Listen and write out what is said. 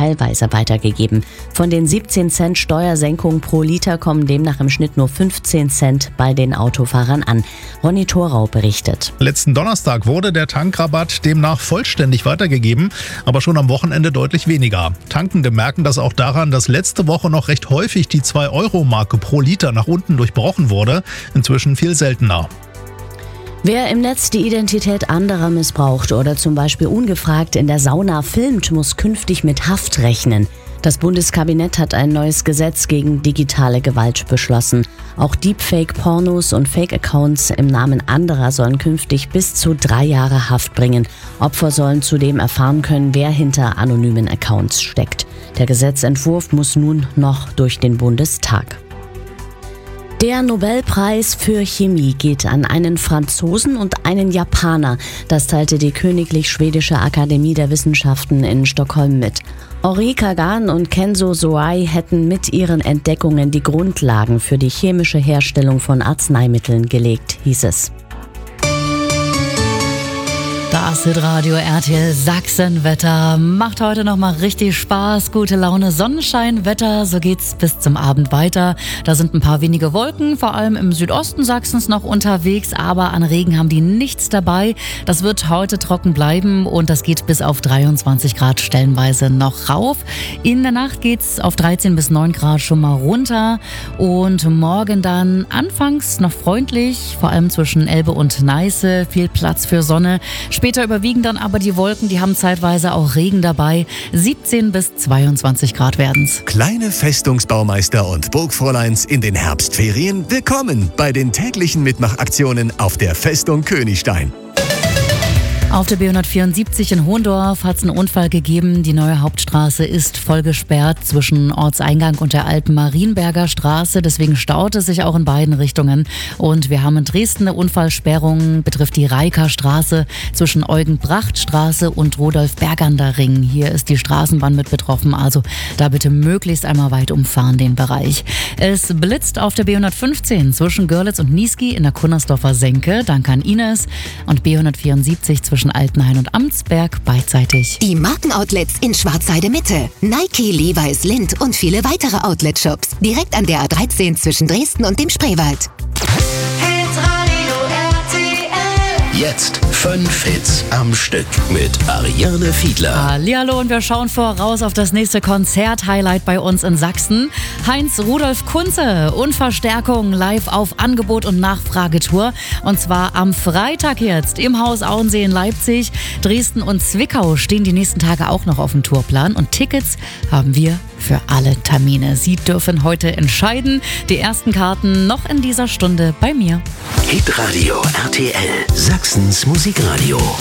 teilweise weitergegeben. Von den 17 Cent Steuersenkung pro Liter kommen demnach im Schnitt nur 15 Cent bei den Autofahrern an. Ronny Thorau berichtet. Letzten Donnerstag wurde der Tankrabatt demnach vollständig weitergegeben, aber schon am Wochenende deutlich weniger. Tankende merken das auch daran, dass letzte Woche noch recht häufig die 2-Euro-Marke pro Liter nach unten durchbrochen wurde. Inzwischen viel seltener. Wer im Netz die Identität anderer missbraucht oder zum Beispiel ungefragt in der Sauna filmt, muss künftig mit Haft rechnen. Das Bundeskabinett hat ein neues Gesetz gegen digitale Gewalt beschlossen. Auch Deepfake-Pornos und Fake-Accounts im Namen anderer sollen künftig bis zu 3 Jahre Haft bringen. Opfer sollen zudem erfahren können, wer hinter anonymen Accounts steckt. Der Gesetzentwurf muss nun noch durch den Bundestag. Der Nobelpreis für Chemie geht an einen Franzosen und einen Japaner. Das teilte die Königlich Schwedische Akademie der Wissenschaften in Stockholm mit. Henri Kagan und Kenzo Soai hätten mit ihren Entdeckungen die Grundlagen für die chemische Herstellung von Arzneimitteln gelegt, hieß es. Das Hitradio RTL Sachsenwetter macht heute nochmal richtig Spaß, gute Laune, Sonnenscheinwetter, so geht's bis zum Abend weiter. Da sind ein paar wenige Wolken, vor allem im Südosten Sachsens noch unterwegs, aber an Regen haben die nichts dabei. Das wird heute trocken bleiben und das geht bis auf 23 Grad stellenweise noch rauf. In der Nacht geht's auf 13 bis 9 Grad schon mal runter und morgen dann anfangs noch freundlich, vor allem zwischen Elbe und Neiße, viel Platz für Sonne. Später überwiegen dann aber die Wolken, die haben zeitweise auch Regen dabei. 17 bis 22 Grad werden's. Kleine Festungsbaumeister und Burgfräuleins in den Herbstferien, willkommen bei den täglichen Mitmachaktionen auf der Festung Königstein. Auf der B174 in Hohendorf hat es einen Unfall gegeben. Die neue Hauptstraße ist voll gesperrt zwischen Ortseingang und der alten Marienberger Straße. Deswegen staut es sich auch in beiden Richtungen. Und wir haben in Dresden eine Unfallsperrung, betrifft die Reiker Straße zwischen Eugen-Bracht-Straße und Rudolf-Bergander Ring. Hier ist die Straßenbahn mit betroffen. Also da bitte möglichst einmal weit umfahren den Bereich. Es blitzt auf der B115 zwischen Görlitz und Niesky in der Kunnersdorfer Senke. Danke an Ines. Und B174 zwischen Altenhain und Amtsberg beidseitig. Die Markenoutlets in Schwarzheide Mitte. Nike, Levi's, Lindt und viele weitere Outlet-Shops. Direkt an der A13 zwischen Dresden und dem Spreewald. Jetzt 5 Hits am Stück mit Ariane Fiedler. Hallihallo und wir schauen voraus auf das nächste Konzert-Highlight bei uns in Sachsen. Heinz-Rudolf Kunze und Verstärkung live auf Angebot- und Nachfragetour. Und zwar am Freitag jetzt im Haus Auensee in Leipzig. Dresden und Zwickau stehen die nächsten Tage auch noch auf dem Tourplan. Und Tickets haben wir für alle Termine. Sie dürfen heute entscheiden. Die ersten Karten noch in dieser Stunde bei mir. Hitradio RTL, Sachsens Musikradio.